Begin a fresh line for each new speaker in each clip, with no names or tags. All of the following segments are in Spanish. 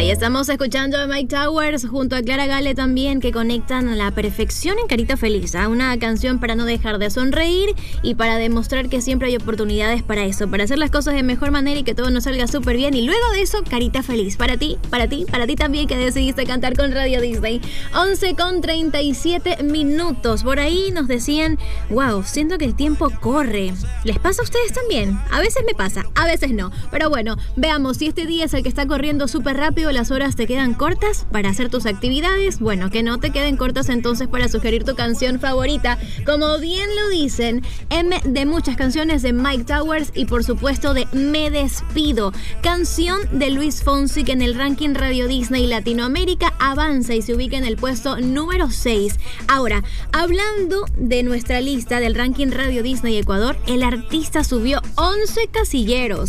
Ahí estamos escuchando a Mike Towers junto a Clara Gale también, que conectan a la perfección en Carita Feliz, ¿eh? Una canción para no dejar de sonreír y para demostrar que siempre hay oportunidades para eso, para hacer las cosas de mejor manera y que todo nos salga súper bien. Y luego de eso, Carita Feliz. Para ti también, que decidiste cantar con Radio Disney. 11:37 minutos. Por ahí nos decían, wow, siento que el tiempo corre. ¿Les pasa a ustedes también? A veces me pasa, a veces no. Pero bueno, veamos si este día es el que está corriendo súper rápido, las horas te quedan cortas para hacer tus actividades. Bueno, que no te queden cortas entonces para sugerir tu canción favorita. Como bien lo dicen, M de muchas canciones de Mike Towers y por supuesto de Me Despido, canción de Luis Fonsi, que en el ranking Radio Disney Latinoamérica avanza y se ubica en el puesto número 6. Ahora, hablando de nuestra lista del ranking Radio Disney Ecuador, el artista subió 11 casilleros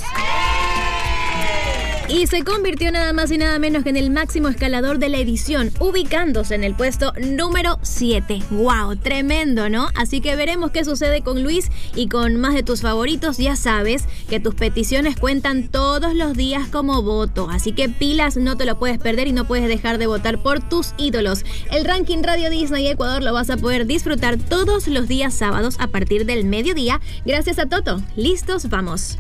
y se convirtió nada más y nada menos que en el máximo escalador de la edición, ubicándose en el puesto número 7. ¡Wow! Tremendo, ¿no? Así que veremos qué sucede con Luis y con más de tus favoritos. Ya sabes que tus peticiones cuentan todos los días como voto, así que pilas, no te lo puedes perder y no puedes dejar de votar por tus ídolos. El ranking Radio Disney Ecuador lo vas a poder disfrutar todos los días sábados a partir del mediodía, gracias a Toto. ¿Listos? ¡Vamos!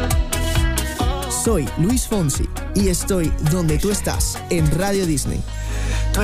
Soy Luis Fonsi y estoy donde tú estás, en Radio Disney.